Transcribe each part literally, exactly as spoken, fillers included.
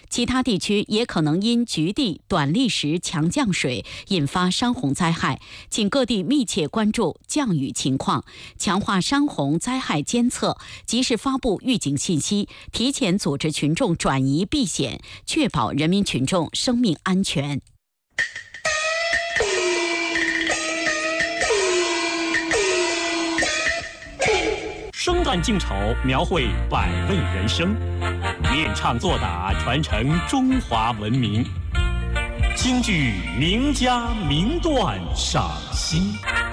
其他地区也可能因局地短历时强降水引发山洪灾害，请各地密切关注降雨情况，强化山洪灾害监测，及时发布预警信息，提前组织群众转移避险，确保人民群众生命安全。 生旦净丑，描绘百味人生；练唱作打，传承中华文明。京剧名家名段赏析。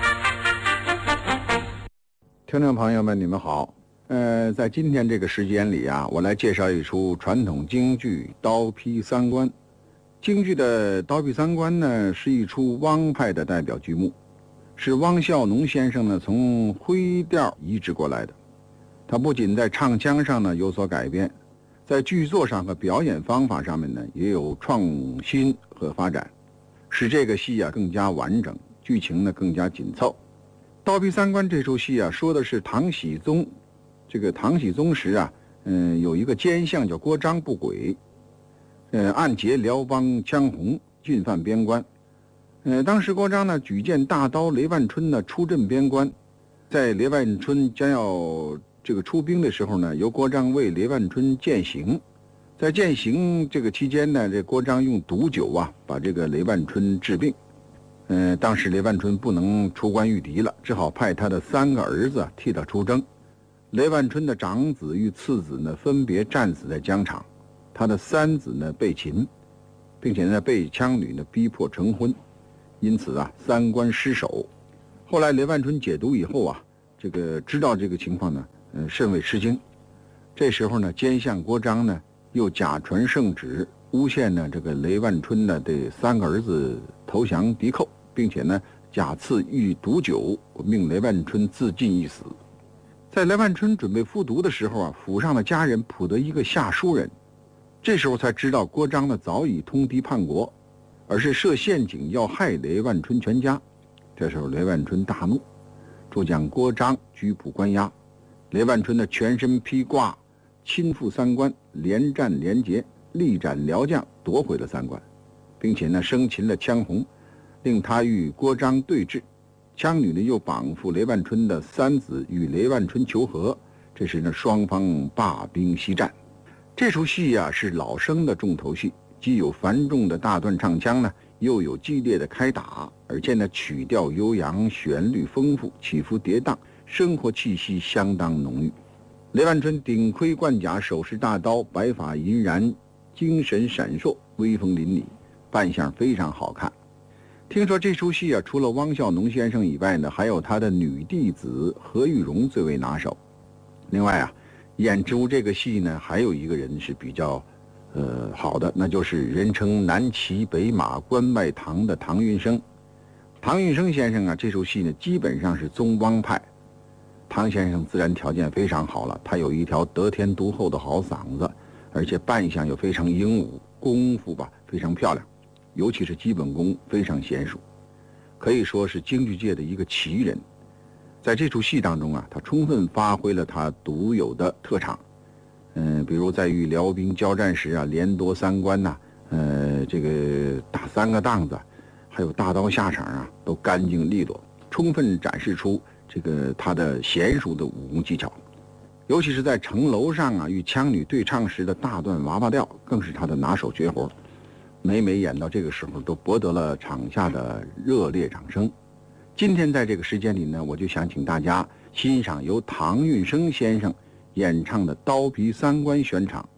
听众朋友们，你们好。呃，在今天这个时间里啊，我来介绍一出传统京剧《刀劈三关》。京剧的《刀劈三关》呢，是一出汪派的代表剧目，是汪孝农先生呢从徽调移植过来的。他不仅在唱腔上呢有所改变，在剧作上和表演方法上面呢也有创新和发展，使这个戏啊更加完整，剧情呢更加紧凑。《刀劈三关》这出戏啊，说的是唐僖宗，这个唐僖宗时啊，嗯，有一个奸相叫郭璋不轨，呃，暗劫辽邦羌洪，进犯边关。呃，当时郭璋呢举荐大刀雷万春呢出镇边关，在雷万春将要这个出兵的时候呢，由郭璋为雷万春饯行。在饯行这个期间呢，这郭璋用毒酒啊把这个雷万春治病。呃，当时雷万春不能出关御敌了，只好派他的三个儿子替他出征。雷万春的长子与次子呢分别战死在疆场，他的三子呢被擒，并且呢被羌女呢逼迫成婚，因此啊三关失守。后来雷万春解毒以后啊，这个知道这个情况呢，呃甚为吃惊。这时候呢，奸相郭璋呢又假传圣旨，诬陷呢这个雷万春呢的三个儿子投降敌寇，并且呢假赐御毒酒，命雷万春自尽一死。在雷万春准备服毒的时候啊，府上的家人捕得一个下书人，这时候才知道郭璋呢早已通敌叛国，而是设陷阱要害雷万春全家。这时候雷万春大怒，就将郭璋拘捕关押。雷万春的全身披挂，亲赴三关，连战连捷，力斩辽将，夺回了三关，并且呢生擒了羌洪，令他与郭璋对峙。羌女呢又绑缚雷万春的三子与雷万春求和，这时呢双方罢兵西战。这出戏啊是老生的重头戏，既有繁重的大段唱腔呢，又有激烈的开打，而且呢曲调悠扬，旋律丰富，起伏跌宕，生活气息相当浓郁。雷万春顶盔贯甲，手持大刀，白发银髯，精神闪烁，威风凛凛，扮相非常好看。听说这出戏啊，除了汪孝农先生以外呢，还有他的女弟子何玉荣最为拿手。另外啊，演出这个戏呢，还有一个人是比较呃好的，那就是人称南骑北马关外唐的唐运生。唐运生先生啊，这出戏呢基本上是宗汪派。唐先生自然条件非常好了，他有一条得天独厚的好嗓子，而且扮相又非常英武，功夫吧非常漂亮，尤其是基本功非常娴熟，可以说是京剧界的一个奇人。在这出戏当中啊，他充分发挥了他独有的特长，嗯，比如在与辽兵交战时啊，连夺三关呐、啊，呃，这个打三个档子，还有大刀下场啊，都干净利落，充分展示出这个他的娴熟的武功技巧。尤其是在城楼上啊，与羌女对唱时的大段娃娃调，更是他的拿手绝活。每每演到这个时候，都博得了场下的热烈掌声。今天在这个时间里呢，我就想请大家欣赏由唐运生先生演唱的《刀劈三关》选场。